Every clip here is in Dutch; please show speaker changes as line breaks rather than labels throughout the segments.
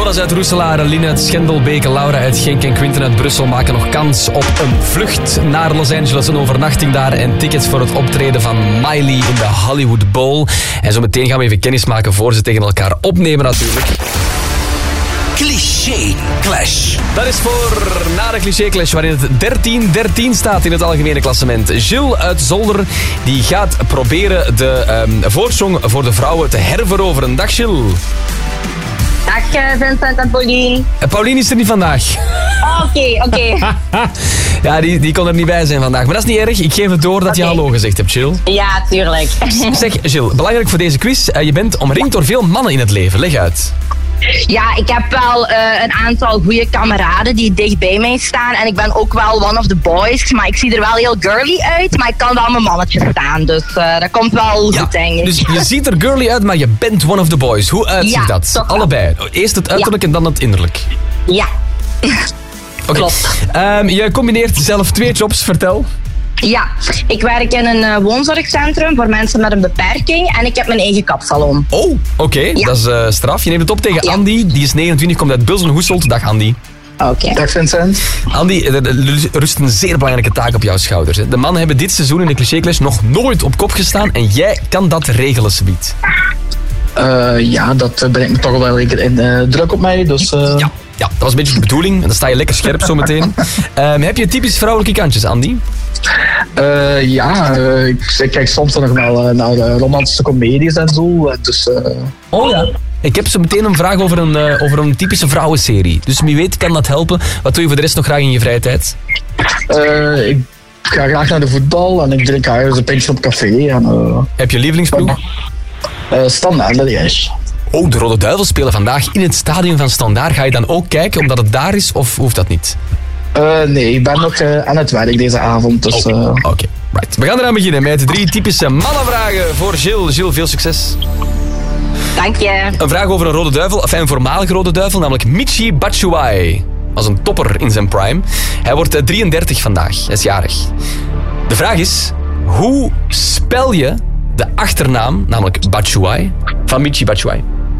Jonas uit Roeselaar, Lien uit Schendelbeke, Laura uit Genk en Quinten uit Brussel maken nog kans op een vlucht naar Los Angeles. Een overnachting daar en tickets voor het optreden van Miley in de Hollywood Bowl. En zo meteen gaan we even kennis maken voor ze tegen elkaar opnemen natuurlijk.
Cliché Clash.
Dat is voor na de Cliché Clash, waarin het 13-13 staat in het algemene klassement. Gilles uit Zolder die gaat proberen de voorsprong voor de vrouwen te herveroveren. Dag Gilles.
Dag Vincent en Pauline.
Pauline is er niet vandaag.
Oké.
Ja, die kon er niet bij zijn vandaag. Maar dat is niet erg. Ik geef het door dat je hallo gezegd hebt, Gilles.
Ja, tuurlijk.
Zeg, Gilles, belangrijk voor deze quiz. Je bent omringd door veel mannen in het leven. Leg uit.
Ja, ik heb wel een aantal goede kameraden die dicht bij mij staan. En ik ben ook wel one of the boys. Maar ik zie er wel heel girly uit. Maar ik kan wel mijn mannetje staan. Dus dat komt wel goed, denk ik.
Dus je ziet er girly uit, maar je bent one of the boys. Hoe uitziet dat? Allebei. Eerst het uiterlijk en dan het innerlijk.
Ja.
Okay.
Klopt.
Je combineert zelf 2 jobs. Vertel.
Ja, ik werk in een woonzorgcentrum voor mensen met een beperking. En ik heb mijn eigen kapsalon.
Oh, oké. Dat is straf. Je neemt het op tegen Andy. Die is 29, komt uit Bulsen-Hoeselt. Dag Andy.
Oké.
Dag Vincent.
Andy, er rust een zeer belangrijke taak op jouw schouders. De mannen hebben dit seizoen in de Cliché Clash nog nooit op kop gestaan. En jij kan dat regelen, subiet.
Ja, dat brengt me toch wel in druk op mij. Dus,
Ja, dat was een beetje de bedoeling. En dan sta je lekker scherp zo meteen. Heb je typisch vrouwelijke kantjes, Andy?
Ik kijk soms nog wel naar romantische comedies en zo. Dus,
Oh ja. Ik heb zo meteen een vraag over een typische vrouwenserie. Dus wie weet kan dat helpen. Wat doe je voor de rest nog graag in je vrije tijd?
Ik ga graag naar de voetbal en ik drink graag eens een pintje op café. En,
Heb je lievelingsploeg?
Standaard, dat is.
Oh, de Rode Duivels spelen vandaag in het stadion van Standaard. Ga je dan ook kijken omdat het daar is of hoeft dat niet?
Nee, ik ben nog aan het werk deze avond. Dus,
Oké, right. We gaan eraan beginnen met 3 typische mannenvragen voor Gilles. Gilles, veel succes.
Dank je.
Een vraag over een Rode Duivel, enfin een voormalige Rode Duivel, namelijk Michy Batshuayi. Was een topper in zijn prime. Hij wordt 33 vandaag, hij is jarig. De vraag is, hoe spel je de achternaam, namelijk Batshuayi, van Michy Batshuayi?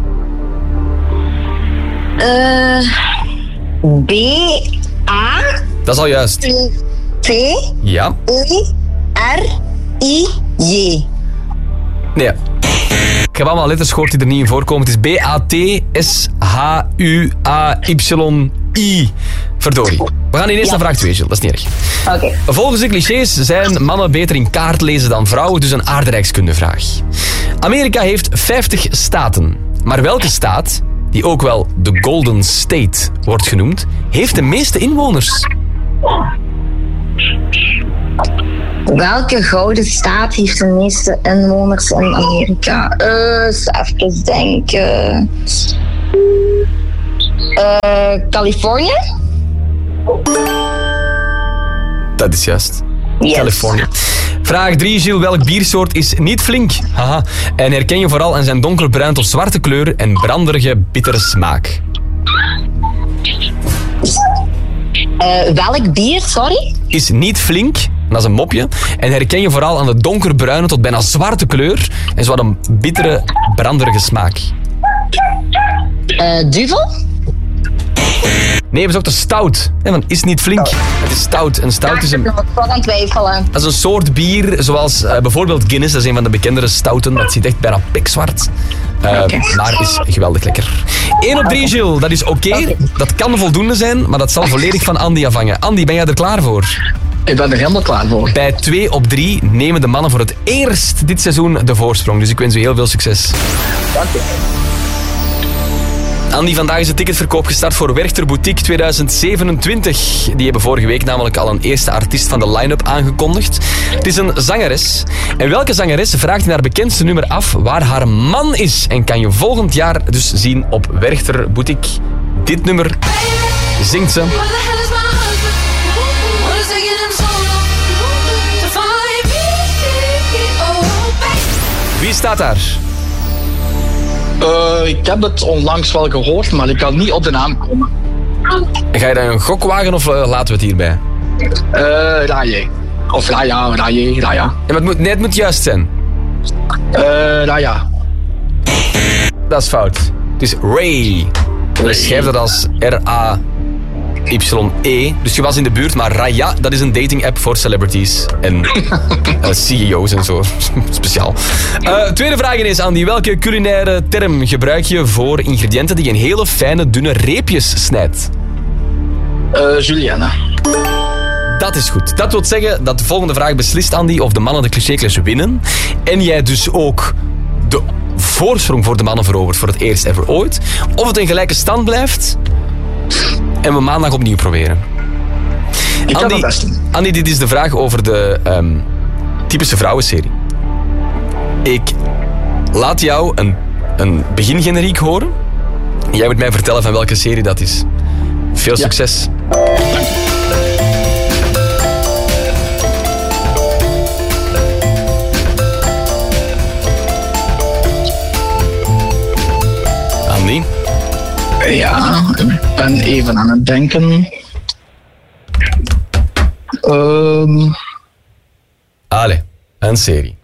B-A...
Dat is al juist. Ja.
T-R-I-J.
Nee. Ik heb allemaal letters gehoord die er niet in voorkomen. Het is B-A-T-S-H-U-A-Y-I. Verdorie. We gaan in eerst naar vraag 2, Gilles. Dat is niet erg.
Oké.
Volgens de clichés zijn mannen beter in kaart lezen dan vrouwen, dus een aardrijkskundevraag. Amerika heeft 50 staten. Maar welke staat, die ook wel de Golden State wordt genoemd, heeft de meeste inwoners?
Welke gouden staat heeft de meeste inwoners in Amerika? Even denken. Californië?
Dat is juist.
Yes.
Californië. Vraag 3, Gilles. Welk biersoort is niet flink? Haha. En herken je vooral aan zijn donkerbruin tot zwarte kleur en branderige, bittere smaak?
Welk bier, sorry?
Is niet flink, dat is een mopje. En herken je vooral aan de donkerbruine tot bijna zwarte kleur en zo wat een bittere, branderige smaak.
Duvel?
Nee, we zochten stout. Nee, want is niet flink. Het is stout. En stout is
Ik was aan twijfelen.
dat is een soort bier, zoals bijvoorbeeld Guinness. Dat is een van de bekendere stouten. Dat ziet echt bijna pikzwart. Maar is geweldig lekker. 1 op 3, Gilles. Dat is oké. Dat kan voldoende zijn, maar dat zal volledig van Andy afhangen. Andy, ben jij er klaar voor?
Ik ben er helemaal klaar voor.
Bij 2 op 3 nemen de mannen voor het eerst dit seizoen de voorsprong. Dus ik wens u heel veel succes.
Dank je.
Andy, vandaag is de ticketverkoop gestart voor Werchter Boutique 2027. Die hebben vorige week namelijk al een eerste artiest van de line-up aangekondigd. Het is een zangeres. En welke zangeres vraagt in haar bekendste nummer af waar haar man is? En kan je volgend jaar dus zien op Werchter Boutique. Dit nummer zingt ze. Wie staat daar?
Ik heb het onlangs wel gehoord, maar ik kan niet op de naam komen.
Ga je dan een gok wagen of laten we het hierbij?
Raya. Of Raya.
Ja, maar het moet juist zijn.
Raya.
Dat is fout. Het is Ray. Je schrijft dat als R-A-Y-E. Dus je was in de buurt, maar Raya, dat is een dating app voor celebrities. En CEO's en zo. Speciaal. Tweede vraag is, Andy. Welke culinaire term gebruik je voor ingrediënten die je in hele fijne, dunne reepjes snijdt?
Juliana.
Dat is goed. Dat wil zeggen dat de volgende vraag beslist, Andy, of de mannen de cliché-clash winnen. En jij dus ook de voorsprong voor de mannen verovert voor het eerst ever ooit. Of het een gelijke stand blijft. En we maandag opnieuw proberen.
Ik kan het best doen.
Andy, dit is de vraag over de typische vrouwenserie. Ik laat jou een begingeneriek horen. Jij moet mij vertellen van welke serie dat is. Veel succes. Andy?
Ja, ik ben even aan het denken.
Allee, een serie.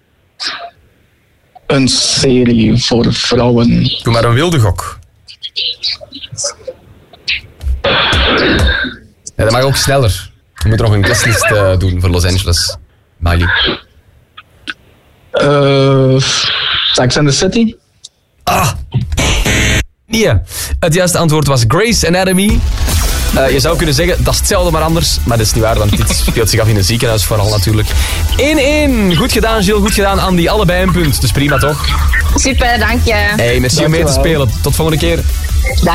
Een serie voor vrouwen.
Doe maar een wilde gok. Ja, dat mag ook sneller. Je moet nog een guestlist doen voor Los Angeles. Miley.
Sex and the City?
Nee. Het juiste antwoord was Grey's Anatomy. Je zou kunnen zeggen, dat is hetzelfde maar anders. Maar dat is niet waar, want dit speelt zich af in een ziekenhuis vooral natuurlijk. 1-1. Goed gedaan, Gilles. Goed gedaan, Andy. Allebei een punt. Dus prima, toch?
Super, dank je.
Hey, merci om mee te spelen. Tot volgende keer.